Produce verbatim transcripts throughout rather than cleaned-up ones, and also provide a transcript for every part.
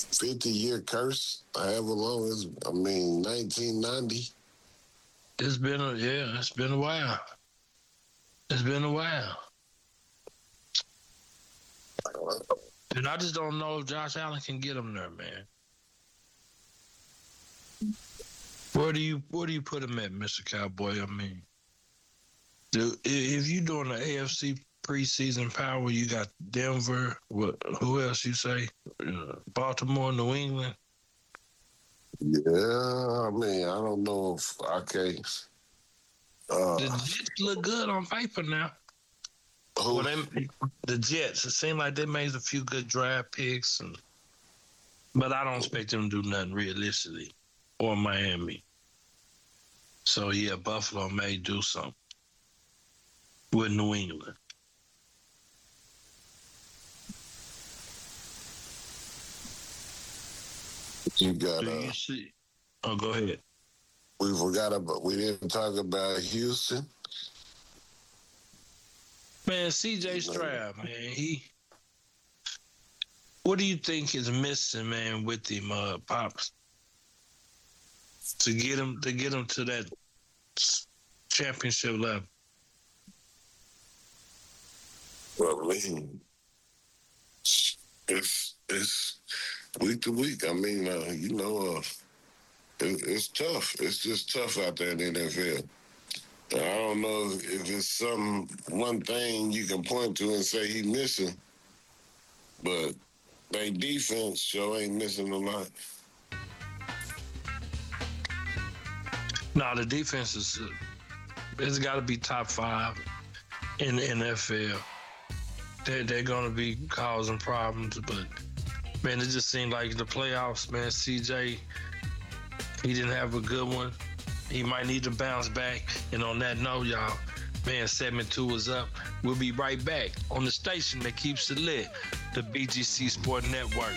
fifty-year curse, however long it's, I mean, nineteen ninety. It's been a, yeah, it's been a while. It's been a while. And I just don't know if Josh Allen can get him there, man. Where do you where do you put him at, Mister Cowboy? I mean, dude, if you're doing the A F C preseason power, you got Denver. What? Who else you say? Uh, Baltimore, New England. Yeah, I mean, I don't know if I can. Uh, the Jets look good on paper now. Who? Well, they, the Jets. It seemed like they made a few good draft picks, and, but I don't expect them to do nothing realistically. Or Miami. So yeah, Buffalo may do something with New England. You got. Do Uh, you see? Oh, go ahead. We forgot about. We didn't talk about Houston. Man, C J Stroud, man, he. What do you think is missing, man, with him, uh, Pops? To get him to get him to that championship level. Well, I mean, it's it's week to week. I mean, uh, you know, uh, it, it's tough. It's just tough out there in the N F L. And I don't know if, if it's some one thing you can point to and say he missing, but their defense sure ain't missing a lot. No, the defense is uh, it's got to be top five in the N F L. They're, they're going to be causing problems, but man, it just seemed like the playoffs, man. C J, he didn't have a good one. He might need to bounce back. And on that note, y'all, man, segment two is up. We'll be right back on the station that keeps it lit, the B G C Sport Network.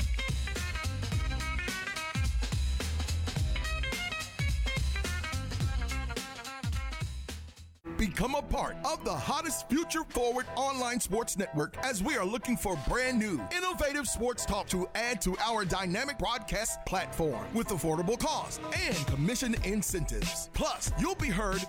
Become a part of the hottest future forward online sports network as we are looking for brand new, innovative sports talk to add to our dynamic broadcast platform with affordable cost and commission incentives. Plus, you'll be heard